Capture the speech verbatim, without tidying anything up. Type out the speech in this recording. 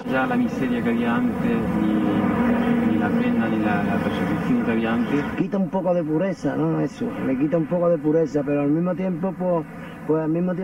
Ya la miseria que había antes, ni, ni la pena, ni la, la persecución que había antes. Quita un poco de pureza, ¿no? Eso, le quita un poco de pureza, pero al mismo tiempo, pues, pues al mismo tiempo...